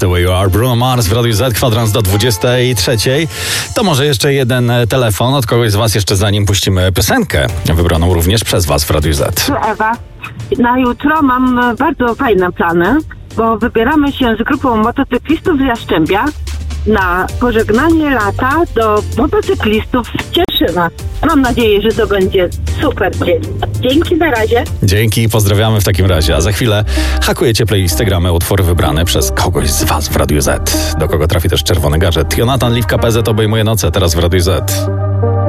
The Way You Are, Bruno Mars w Radiu Z, kwadrans do 23. To może jeszcze jeden telefon od kogoś z was jeszcze zanim puścimy piosenkę, wybraną również przez was w Radiu Z. Tu Ewa. Na jutro mam bardzo fajne plany, bo wybieramy się z grupą motocyklistów z Jastrzębia na pożegnanie lata do motocyklistów z Cieszyna. Mam nadzieję, że to będzie super dzień. Dzięki, na razie. Dzięki, pozdrawiamy w takim razie. A za chwilę hakujecie playlistę, gramy utwory wybrane przez kogoś z was w Radiu Z. Do kogo trafi też czerwony gadżet. Jonathan Liwka PZ obejmuje noce, teraz w Radiu Z.